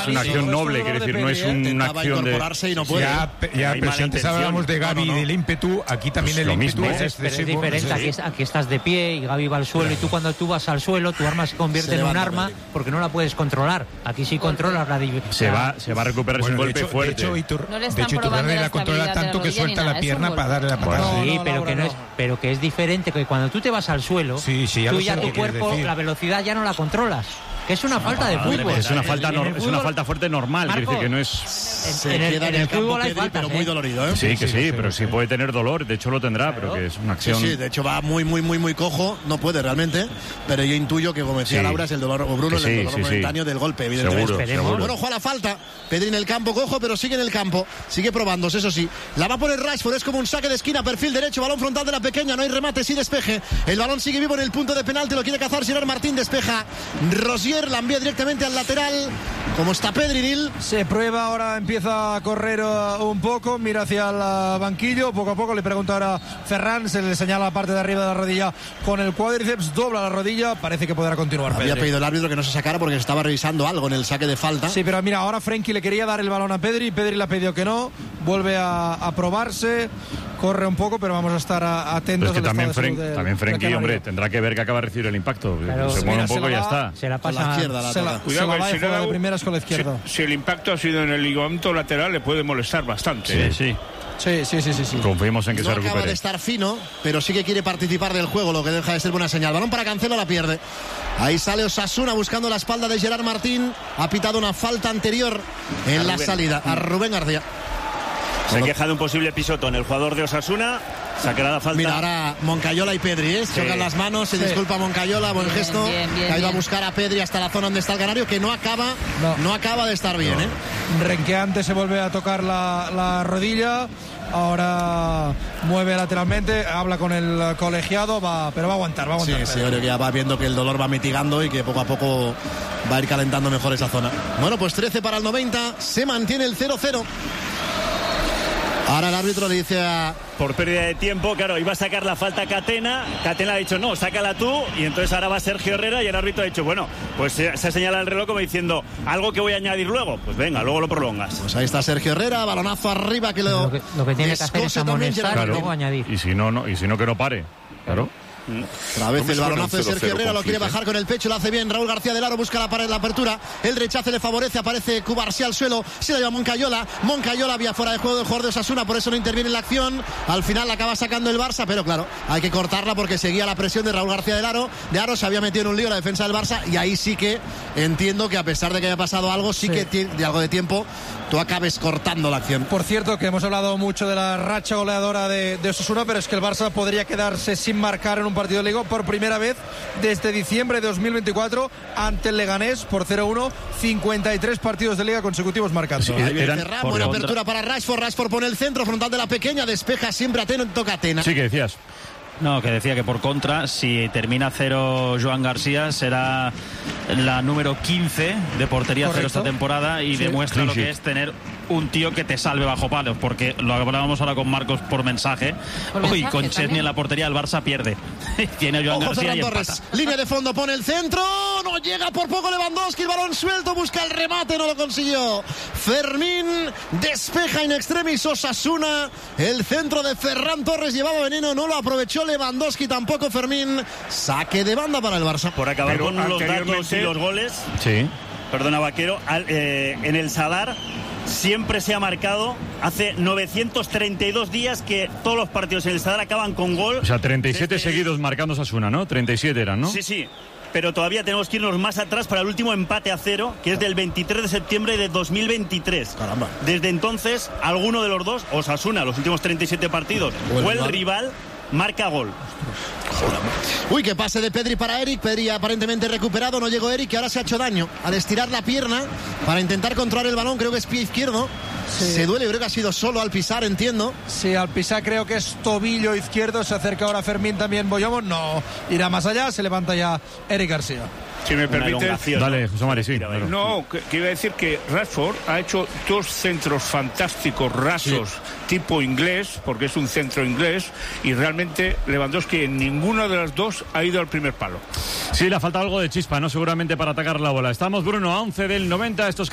es una acción noble, quiere decir, no es una acción de... Y no puede. Pero si antes hablábamos de Gavi y del ímpetu, aquí también el ímpetu es excesivo. Pero es diferente, aquí estás de pie y Gavi va al suelo, y tú cuando tú vas al suelo, tu arma se convierte en un arma porque no la puedes controlar. Aquí sí controlas la se va a recuperar ese golpe fuerte. De hecho, Iturralde la controla tanto que suelta la pierna para darle la patada. Sí, pero que es diferente, que cuando tú te vas al suelo, tú ya tu cuerpo, la velocidad ya no la controlas. Que es una falta de fútbol. Es una falta fuerte normal, quiere decir que no es... En el fútbol hay faltas, pero muy dolorido, ¿eh? Sí, pero sí puede tener dolor, de hecho lo tendrá, pero que es una acción... Sí, de hecho va muy cojo, no puede realmente, pero yo intuyo que, como decía Laura, es el dolor, o Bruno, el dolor momentáneo del golpe, evidentemente. Seguro. Bueno, juega la falta, Pedri en el campo cojo, pero sigue en el campo, sigue probándose, eso sí. La va a poner Rashford, es como un saque de esquina, perfil derecho, balón frontal de la pequeña, no hay remate, sí despeje. El balón sigue vivo en el punto de penalti, lo quiere cazar Gerard Martín, despeja Rosier, la envía directamente al lateral. Como está Pedrinil, se prueba, ahora empieza a correr un poco, mira hacia el banquillo, poco a poco le pregunta ahora Ferran, se le señala la parte de arriba de la rodilla con el cuádriceps, dobla la rodilla, parece que podrá continuar. Había pedido el árbitro que no se sacara porque estaba revisando algo en el saque de falta. Sí, pero mira, ahora Frenkie le quería dar el balón a Pedri le ha pedido que no, vuelve a probarse, corre un poco, pero vamos a estar atentos. Pero es que también Frenkie, hombre, tendrá que ver que acaba de recibir el impacto, claro, se mueve un poco y ya está. Se la pasa a la izquierda, se la va de primeras con la izquierda. Si el impacto ha sido en el ligamento lateral, le puede molestar bastante. Sí. Confiemos en que no se recupere. Acaba de estar fino, pero sí que quiere participar del juego, lo que deja de ser buena señal. Balón para Cancelo, la pierde. Ahí sale Osasuna buscando la espalda de Gerard Martín. Ha pitado una falta anterior en la salida a Rubén García. Se queja de un posible pisotón el jugador de Osasuna. Sacará la falta. Mira, ahora Moncayola y Pedri, chocan las manos, se disculpa Moncayola, buen gesto. Que ha ido a buscar a Pedri hasta la zona donde está el canario, que no acaba de estar bien. Renqueante se vuelve a tocar la rodilla. Ahora mueve lateralmente, habla con el colegiado, pero va a aguantar. Sí, yo creo que ya va viendo que el dolor va mitigando y que poco a poco va a ir calentando mejor esa zona. Bueno, pues 13 para el 90, se mantiene el 0-0. Ahora el árbitro le dice por pérdida de tiempo, claro, iba a sacar la falta Catena ha dicho no, sácala tú, y entonces ahora va Sergio Herrera y el árbitro ha dicho bueno, pues se señala el reloj como diciendo algo que voy a añadir luego, pues venga, luego lo prolongas. Pues ahí está Sergio Herrera, balonazo arriba que lo que tiene que hacer es amonestar y luego añadir. Y si no que no pare, claro. Otra vez el balonazo de Sergio Herrera, lo quiere bajar con el pecho, lo hace bien Raúl García del Aro, busca la apertura, el rechace le favorece, aparece Cubarsí al suelo, se la lleva Moncayola había fuera de juego del jugador de Osasuna, por eso no interviene en la acción, al final la acaba sacando el Barça, pero claro, hay que cortarla porque seguía la presión de Raúl García del Aro, se había metido en un lío la defensa del Barça, y ahí sí que entiendo que a pesar de que haya pasado algo, sí que de algo de tiempo tú acabes cortando la acción. Por cierto, que hemos hablado mucho de la racha goleadora de Osasuna, pero es que el Barça podría quedarse sin marcar en un partido de Liga por primera vez desde diciembre de 2024 ante el Leganés por 0-1, 53 partidos de Liga consecutivos marcando. Buena apertura para Rashford pone el centro frontal de la pequeña, despeja siempre Ateno, toca Atena. Sí, que decías. No, que decía que por contra, si termina 0 Joan García, será la número 15 de portería cero esta temporada y demuestra lo que es tener un tío que te salve bajo palos, porque lo hablábamos ahora con Marcos por mensaje. Hoy con Chesney en la portería el Barça pierde. Tiene a Joan García y empata. Línea de fondo, pone el centro, no llega por poco Lewandowski, el balón suelto, busca el remate, no lo consiguió. Fermín despeja in extremis Osasuna, el centro de Ferran Torres llevaba veneno, no lo aprovechó Lewandowski, tampoco Fermín. Saque de banda para el Barça. Por acabar con los datos y los goles. Sí. Perdona, Vaquero, en el Sadar siempre se ha marcado, hace 932 días que todos los partidos en el Sadar acaban con gol. O sea, 37 seguidos marcando Osasuna, ¿no? 37 eran, ¿no? Sí. Pero todavía tenemos que irnos más atrás para el último empate a 0, que es del 23 de septiembre de 2023. Caramba. Desde entonces, alguno de los dos, Osasuna, los últimos 37 partidos, o el rival, marca gol. Uy, que pase de Pedri para Eric. Pedri aparentemente recuperado, no llegó Eric, que ahora se ha hecho daño al estirar la pierna para intentar controlar el balón, creo que es pie izquierdo. Se duele, creo que ha sido solo al pisar, entiendo. Sí, al pisar creo que es tobillo izquierdo. Se acerca ahora Fermín también. Boyomo no irá más allá, se levanta ya Eric García. Si me permite. Dale, José Mari, sí. Claro. No, que iba a decir que Rashford ha hecho 2 centros fantásticos, rasos, tipo inglés, porque es un centro inglés, y realmente Lewandowski en ninguna de las dos ha ido al primer palo. Sí, le ha faltado algo de chispa, ¿no? Seguramente para atacar la bola. Estamos, Bruno, a 11 del 90. Estos